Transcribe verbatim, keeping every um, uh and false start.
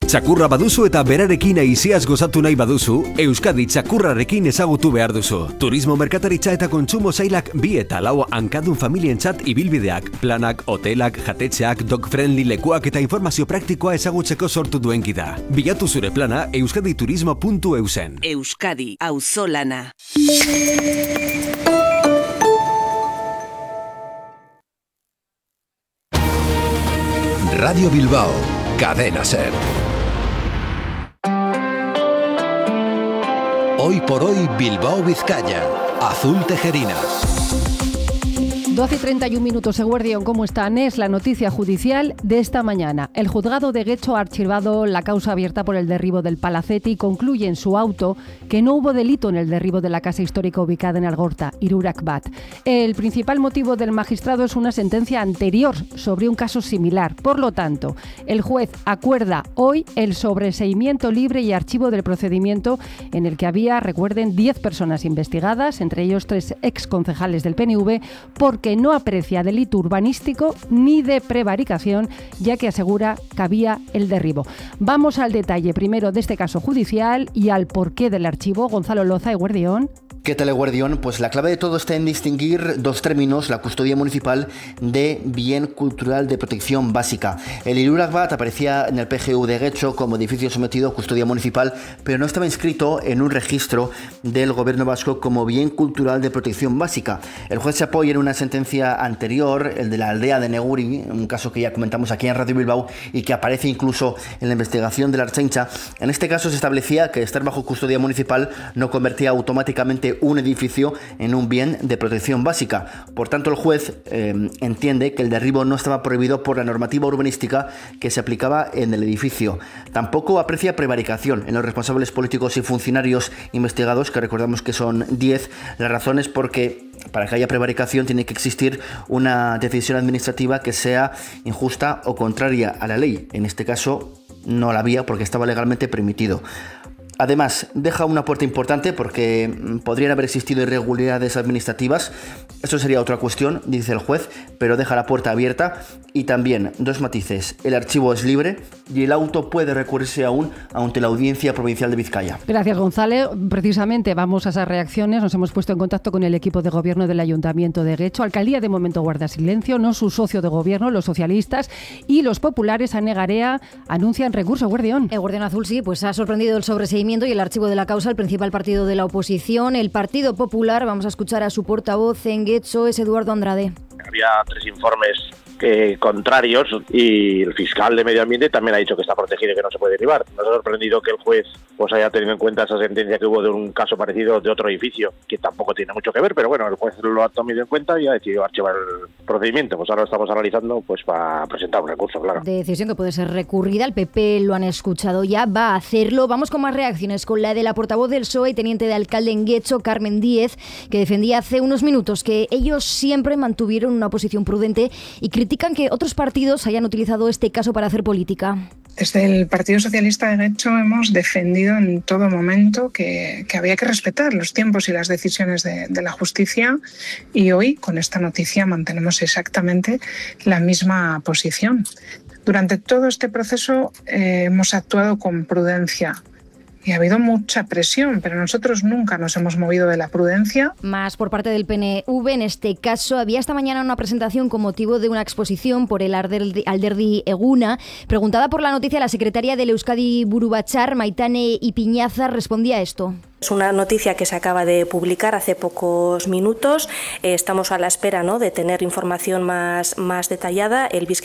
Txakurra baduzu eta berarekin aiziaz gozatu nahi baduzu, Euskadi txakurrarekin ezagutu behar duzu. Turismo merkataritza eta kontsumo zailak bi eta lau hankadun familientzat ibilbideak, planak, hotelak, jatetxeak, dog-friendly lekuak eta informazio praktikoa ezagutzeko sortu duen gida. Bilatu zure plana euskaditurismo puntu eusen. Euskadi, auzolana. Radio Bilbao, Cadena SER. Hoy por hoy Bilbao Vizcaya, Azul Tejerina. doce y treinta y un minutos, Eguerdión, ¿cómo están? Es la noticia judicial de esta mañana. El juzgado de Getxo ha archivado la causa abierta por el derribo del Palacete y concluye en su auto que no hubo delito en el derribo de la casa histórica ubicada en Algorta, Irurak Bat. El principal motivo del magistrado es una sentencia anterior sobre un caso similar. Por lo tanto, el juez acuerda hoy el sobreseimiento libre y archivo del procedimiento en el que había, recuerden, diez personas investigadas, entre ellos tres exconcejales del P N V, porque no aprecia delito urbanístico ni de prevaricación, ya que asegura que había el derribo. Vamos al detalle primero de este caso judicial y al porqué del archivo. Gonzalo Loza, Eguerdión. ¿Qué tal, Eguerdión? Pues la clave de todo está en distinguir dos términos: la custodia municipal de bien cultural de protección básica. El Irurak Bat aparecía en el P G U de Getxo como edificio sometido a custodia municipal, pero no estaba inscrito en un registro del gobierno vasco como bien cultural de protección básica. El juez se apoya en una sentencia anterior, el de la aldea de Neguri, un caso que ya comentamos aquí en Radio Bilbao y que aparece incluso en la investigación de la Ertzaintza. En este caso se establecía que estar bajo custodia municipal no convertía automáticamente un edificio en un bien de protección básica. Por tanto, el juez eh, entiende que el derribo no estaba prohibido por la normativa urbanística que se aplicaba en el edificio. Tampoco aprecia prevaricación en los responsables políticos y funcionarios investigados, que recordamos que son diez. La razón es porque para que haya prevaricación tiene que existir una decisión administrativa que sea injusta o contraria a la ley. En este caso no la había porque estaba legalmente permitido. Además, deja una puerta importante porque podrían haber existido irregularidades administrativas. Esto sería otra cuestión, dice el juez, pero deja la puerta abierta. Y también, dos matices: el archivo es libre y el auto puede recurrirse aún ante la Audiencia Provincial de Vizcaya. Gracias, Gonzalo. Precisamente vamos a esas reacciones. Nos hemos puesto en contacto con el equipo de gobierno del Ayuntamiento de Getxo. Alcaldía de momento guarda silencio, no su socio de gobierno, los socialistas y los populares. A Negarea anuncian recurso. Eguerdión. Eguerdión Azul, sí, pues ha sorprendido el sobreseimiento y el archivo de la causa al principal partido de la oposición, el Partido Popular. Vamos a escuchar a su portavoz en Getxo, es Eduardo Andrade. Había tres informes eh, contrarios y el fiscal de Medio Ambiente también ha dicho que está protegido y que no se puede derribar. Nos ha sorprendido que el juez pues haya tenido en cuenta esa sentencia que hubo de un caso parecido de otro edificio, que tampoco tiene mucho que ver, pero bueno, el juez lo ha tomado en cuenta y ha decidido archivar el procedimiento. Pues ahora lo estamos analizando pues para presentar un recurso, claro. Decisión que puede ser recurrida, el P P lo han escuchado ya, va a hacerlo. Vamos con más reacciones, con la de la portavoz del P S O E y teniente de alcalde en Getxo, Carmen Díez, que defendía hace unos minutos que ellos siempre mantuvieron una posición prudente y critican que otros partidos hayan utilizado este caso para hacer política. Desde el Partido Socialista de Getxo hemos defendido en todo momento que, que había que respetar los tiempos y las decisiones de, de la justicia, y hoy con esta noticia mantenemos exactamente la misma posición. Durante todo este proceso eh, hemos actuado con prudencia. Y ha habido mucha presión, pero nosotros nunca nos hemos movido de la prudencia. Más por parte del P N V, en este caso, había esta mañana una presentación con motivo de una exposición por el Alderdi Eguna. Preguntada por la noticia, la secretaria del Euskadi Buru Batzar, Maitane Ipiñazar, respondía a esto. Es una noticia que se acaba de publicar hace pocos minutos. Eh, estamos a la espera, ¿no?, de tener información más, más detallada. El